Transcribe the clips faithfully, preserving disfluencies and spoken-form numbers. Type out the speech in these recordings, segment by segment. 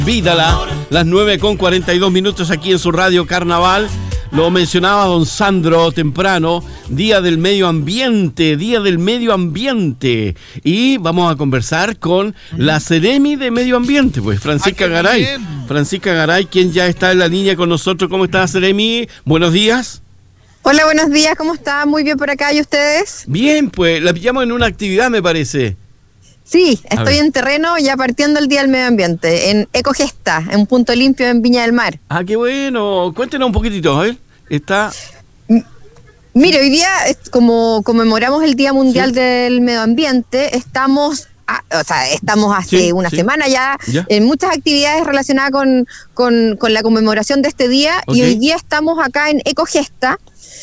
Vídala, las nueve con cuarenta y dos minutos aquí en su radio Carnaval. Lo mencionaba don Sandro temprano, Día del Medio Ambiente, Día del Medio Ambiente. Y vamos a conversar con la Seremi de Medio Ambiente, pues Francisca Garay. Francisca Garay, quien ya está en la línea con nosotros. ¿Cómo está, Seremi? Buenos días. Hola, buenos días, ¿cómo está? Muy bien por acá, ¿y ustedes? Bien, pues la pillamos en una actividad, me parece. Sí, estoy en terreno ya partiendo el Día del Medio Ambiente, en Ecogesta, en un punto limpio en Viña del Mar. Ah, qué bueno. Cuéntenos un poquitito, a ver. Está... M- Mire, hoy día, como conmemoramos el Día Mundial Sí. del Medio Ambiente, estamos... Ah, o sea, estamos hace Sí, una sí. semana ya, Ya. en muchas actividades relacionadas con, con, con la conmemoración de este día, Ok. y hoy día estamos acá en Ecogesta.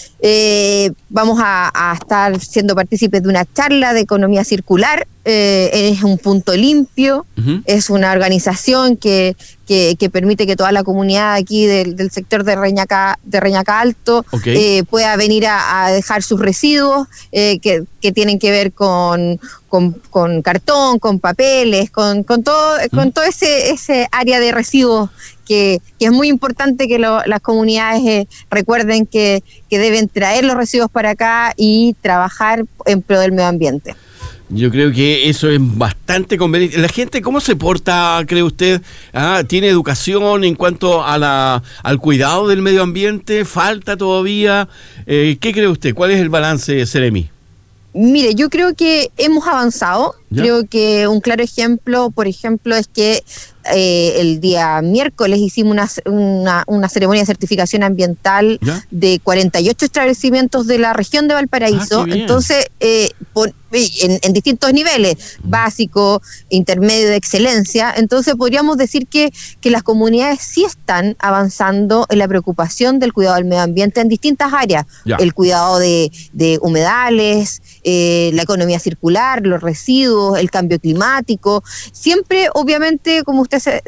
Eh, vamos a, a estar siendo partícipes de una charla de economía circular. Eh, es un punto limpio, Ujú. es una organización que, que, que permite que toda la comunidad aquí del, del sector de Reñaca, de Reñaca Alto Ok. eh, pueda venir a, a dejar sus residuos eh, que, que tienen que ver con, con, con cartón, con papeles, con, con todo, con todo ese, ese área de residuos que, que es muy importante que lo, las comunidades eh, recuerden que, que deben traer los residuos para acá y trabajar en pro del medio ambiente. Yo creo que eso es bastante conveniente. ¿La gente cómo se porta, cree usted? Ah, ¿tiene educación en cuanto a la al cuidado del medio ambiente? ¿Falta todavía? Eh, ¿Qué cree usted? ¿Cuál es el balance, Seremi? Mire, yo creo que hemos avanzado. ¿Ya? Creo que un claro ejemplo, por ejemplo, es que eh, el día miércoles hicimos una, una, una ceremonia de certificación ambiental ¿Ya? de cuarenta y ocho establecimientos de la región de Valparaíso. Ah, qué bien. Entonces, eh, por- en, en distintos niveles, básico, intermedio, de excelencia. Entonces, podríamos decir que, que las comunidades sí están avanzando en la preocupación del cuidado del medio ambiente en distintas áreas. Ya. El cuidado de, de humedales, eh, la economía circular, los residuos, el cambio climático. Siempre, obviamente, como usted se,